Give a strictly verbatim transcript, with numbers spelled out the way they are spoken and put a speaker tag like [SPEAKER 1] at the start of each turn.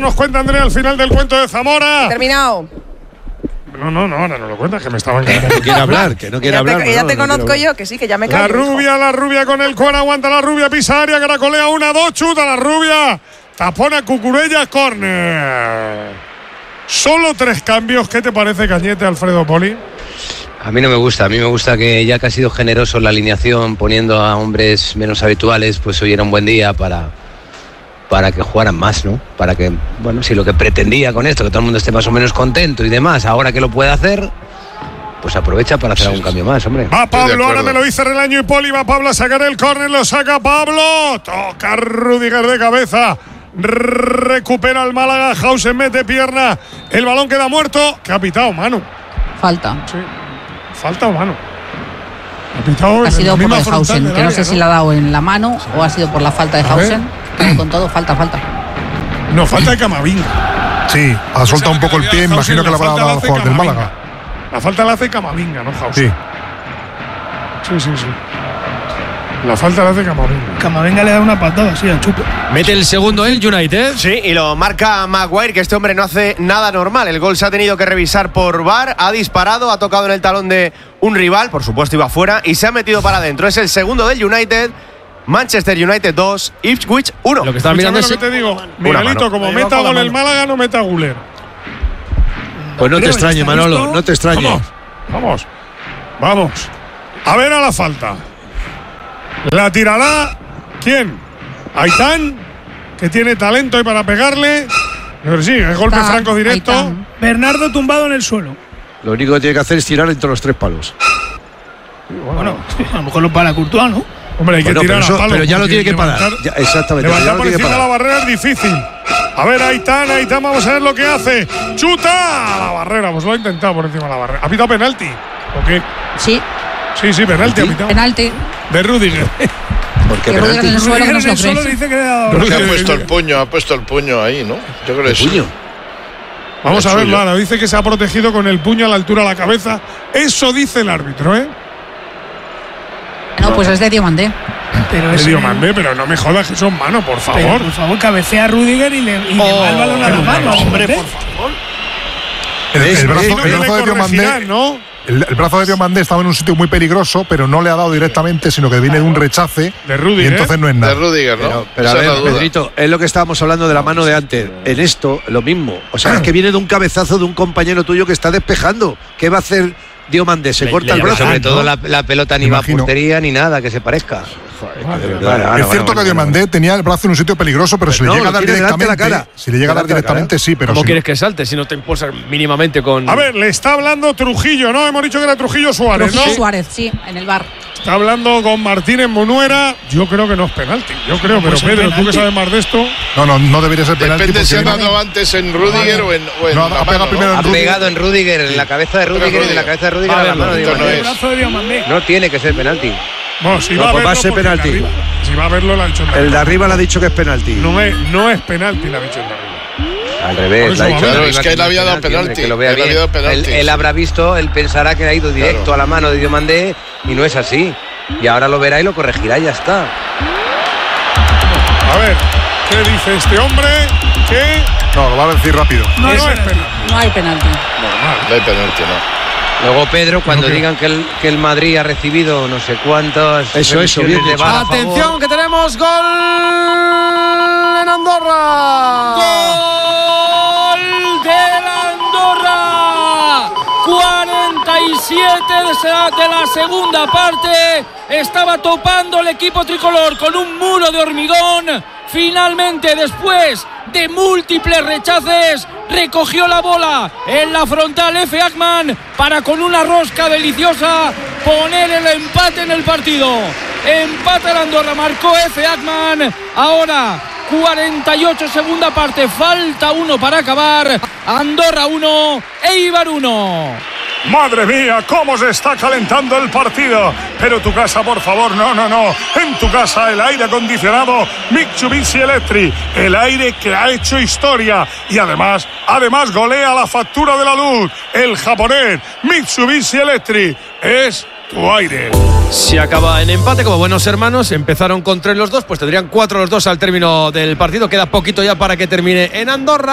[SPEAKER 1] nos cuenta Andrea al final del cuento de Zamora.
[SPEAKER 2] Terminado.
[SPEAKER 1] No, no, no, ahora no lo cuentas, que me estaban
[SPEAKER 3] Que no quiere hablar, que no quiere
[SPEAKER 2] ya
[SPEAKER 3] hablar.
[SPEAKER 2] Te,
[SPEAKER 3] no,
[SPEAKER 2] ya
[SPEAKER 3] no,
[SPEAKER 2] te
[SPEAKER 3] no
[SPEAKER 2] conozco yo, que sí, que ya me
[SPEAKER 1] La
[SPEAKER 2] callo.
[SPEAKER 1] rubia, hijo. La rubia con el cuero, aguanta la rubia, pisa área, caracolea una, dos, chuta la rubia. Tapona Cucurella, córner. Solo tres cambios. ¿Qué te parece, Cañete, Alfredo Poli?
[SPEAKER 4] A mí no me gusta, a mí me gusta que ya que ha sido generoso en la alineación poniendo a hombres menos habituales, pues hoy era un buen día para, para que jugaran más, ¿no? Para que, bueno, si lo que pretendía con esto, que todo el mundo esté más o menos contento y demás, ahora que lo puede hacer, pues aprovecha para hacer algún cambio más, hombre.
[SPEAKER 1] Va Pablo, ahora me lo dice Relaño y Poli, va Pablo a sacar el córner, lo saca Pablo, toca Rüdiger de cabeza, recupera el Málaga, Hausen mete pierna, el balón queda muerto, que ha pitado Manu.
[SPEAKER 5] Falta.
[SPEAKER 1] Sí. Falta o mano. Ha pitado
[SPEAKER 5] ha sido por
[SPEAKER 1] la
[SPEAKER 5] el Hausen, que no sé ¿no? si la ha dado en la mano sí. o ha sido por la falta de Hausen. Con todo, falta, falta.
[SPEAKER 1] No, falta de Camavinga.
[SPEAKER 6] Sí, ha soltado un poco el pie, imagino que la habrá dado al jugador del Málaga.
[SPEAKER 1] La falta la hace Camavinga, no Hausen. Sí. Sí, sí, sí. La falta la hace Camavinga.
[SPEAKER 7] Camavinga le da una patada así al chupo.
[SPEAKER 8] Mete el segundo el United.
[SPEAKER 9] Sí, y lo marca Maguire, que este hombre no hace nada normal. El gol se ha tenido que revisar por V A R, ha disparado, ha tocado en el talón de un rival, por supuesto iba fuera, y se ha metido para adentro. Es el segundo del United. Manchester United dos, Ipswich uno.
[SPEAKER 8] Lo que estaba mirando
[SPEAKER 1] es lo que te digo, Miguelito, como meta gol el Málaga, no meta Guler.
[SPEAKER 3] Pues no te extrañe, Manolo, no te extrañe.
[SPEAKER 1] Vamos, vamos, vamos. A ver a la falta. La tirará, ¿quién? Aitán, que tiene talento ahí para pegarle. Pero sí, es golpe
[SPEAKER 5] Está,
[SPEAKER 1] franco directo.
[SPEAKER 5] Aitán.
[SPEAKER 7] Bernardo tumbado en el suelo.
[SPEAKER 3] Lo único que tiene que hacer es tirar entre los tres palos.
[SPEAKER 7] Bueno, bueno a lo mejor lo para Courtois, ¿no?
[SPEAKER 1] Hombre, hay
[SPEAKER 3] bueno,
[SPEAKER 1] que tirar
[SPEAKER 3] pero, eso,
[SPEAKER 1] a palo,
[SPEAKER 3] pero ya lo tiene que parar.
[SPEAKER 1] Levantar,
[SPEAKER 3] ya, exactamente.
[SPEAKER 1] Levantar
[SPEAKER 3] ya lo
[SPEAKER 1] por
[SPEAKER 3] tiene
[SPEAKER 1] encima
[SPEAKER 3] que
[SPEAKER 1] de la
[SPEAKER 3] parar.
[SPEAKER 1] barrera es difícil. A ver, Aitán, Aitán, vamos a ver lo que hace. ¡Chuta! A la barrera, pues lo ha intentado por encima de la barrera. ¿Ha pitado penalti? ¿O qué?
[SPEAKER 5] Sí.
[SPEAKER 1] Sí, sí, penalti ha pitado.
[SPEAKER 5] Penalti.
[SPEAKER 1] De Rüdiger.
[SPEAKER 3] Porque
[SPEAKER 5] que Rüdiger en el suelo que no se lo
[SPEAKER 7] solo
[SPEAKER 5] cree.
[SPEAKER 7] dice que le ha dado.
[SPEAKER 10] Porque ha puesto el puño, ha puesto el puño ahí, ¿no? Yo creo que sí.
[SPEAKER 3] puño?
[SPEAKER 1] Vamos a verlo ahora. Dice que se ha protegido con el puño a la altura de la cabeza. Eso dice el árbitro, ¿eh?
[SPEAKER 5] No, pues es de Diomandé.
[SPEAKER 7] Pero
[SPEAKER 1] de
[SPEAKER 7] es
[SPEAKER 1] Diomandé, pero no me jodas que son manos, por favor.
[SPEAKER 7] Pero, por favor, cabecea a Rüdiger y le, y oh, le va el balón a la mano.
[SPEAKER 1] Hombre, por favor.
[SPEAKER 6] El, el brazo, el brazo de Diomandé,
[SPEAKER 1] ¿no?
[SPEAKER 6] El, el brazo de Diomandé estaba en un sitio muy peligroso, pero no le ha dado directamente, sino que viene de un rechace.
[SPEAKER 1] De Rüdiger.
[SPEAKER 6] Y entonces no es nada.
[SPEAKER 10] De Rüdiger, ¿no?
[SPEAKER 3] Pero, pero a ver, Pedrito, es lo que estábamos hablando de la mano de antes. En esto, lo mismo. O sea, es que viene de un cabezazo de un compañero tuyo que está despejando. ¿Qué va a hacer Diomandé? Se le, corta le, el brazo.
[SPEAKER 4] Sobre todo ¿no? la, la pelota ni va a portería ni nada que se parezca.
[SPEAKER 6] Vale, vale, vale, es cierto vale, que Diomandé vale. tenía el brazo en un sitio peligroso, pero, pero si no, le llega a dar directamente la cara. Si le llega a dar directamente, sí, pero
[SPEAKER 8] ¿cómo
[SPEAKER 6] si
[SPEAKER 8] quieres
[SPEAKER 6] no?
[SPEAKER 8] que salte si no te impulsas mínimamente con?
[SPEAKER 1] A ver, le está hablando Trujillo, ¿no? Hemos dicho que era Trujillo Suárez,
[SPEAKER 5] Trujillo
[SPEAKER 1] ¿no?
[SPEAKER 5] Suárez, sí, en el bar.
[SPEAKER 1] Está hablando con Martínez Munuera. Yo creo que no es penalti. Yo creo, pero Pedro, penalti. ¿Tú que sabes más de esto?
[SPEAKER 6] No, no, no debería ser penalti.
[SPEAKER 10] Depende si ha dado antes en Rüdiger o en, o en
[SPEAKER 6] no,
[SPEAKER 10] la
[SPEAKER 6] ha
[SPEAKER 10] mano,
[SPEAKER 6] primero
[SPEAKER 10] ¿no?
[SPEAKER 4] Ha pegado en Rüdiger, en la cabeza de Rüdiger y de la cabeza de Rüdiger a la mano de Diomandé. No tiene que ser penalti.
[SPEAKER 1] Bueno, si
[SPEAKER 3] no,
[SPEAKER 1] va,
[SPEAKER 3] pues
[SPEAKER 1] a
[SPEAKER 3] va a ser penalti.
[SPEAKER 1] Arriba, si va a verlo, la ha dicho.
[SPEAKER 3] El de arriba le ha dicho que es penalti.
[SPEAKER 1] No es, no es penalti, la ha dicho el de arriba.
[SPEAKER 4] Al revés, la ha dicho.
[SPEAKER 10] Claro, es que él había dado penalti.
[SPEAKER 4] Que lo vea bien. Él, él habrá visto, él pensará que ha ido directo claro. a la mano de Diomandé y no es así. Y ahora lo verá y lo corregirá y ya está.
[SPEAKER 1] A ver, ¿qué dice este hombre? ¿Qué?
[SPEAKER 6] No, lo va a decir rápido.
[SPEAKER 5] No, no, es penalti. no hay penalti.
[SPEAKER 10] Normal. No hay penalti, no.
[SPEAKER 4] Luego, Pedro, cuando no, digan que el, que el Madrid ha recibido no sé cuántas.
[SPEAKER 3] Eso, eso, bien.
[SPEAKER 4] De baja
[SPEAKER 8] Atención,
[SPEAKER 4] favor.
[SPEAKER 8] que tenemos gol en Andorra.
[SPEAKER 11] ¡Gol de la Andorra! cuarenta y siete de la segunda parte. Estaba topando el equipo tricolor con un muro de hormigón. Finalmente, después de múltiples rechaces, recogió la bola en la frontal Efe Akman para, con una rosca deliciosa, poner el empate en el partido. Empate el Andorra, marcó Efe Akman. Ahora cuarenta y ocho segunda parte, falta uno para acabar. Andorra uno, Eibar uno.
[SPEAKER 1] Madre mía, cómo se está calentando el partido. Pero tu casa, por favor, no, no, no. En tu casa el aire acondicionado Mitsubishi Electric, el aire que ha hecho historia y además, además golea la factura de la luz. El japonés Mitsubishi Electric es tu aire.
[SPEAKER 8] Si acaba en empate, como buenos hermanos, empezaron con tres los dos, pues tendrían cuatro los dos al término del partido. Queda poquito ya para que termine en Andorra.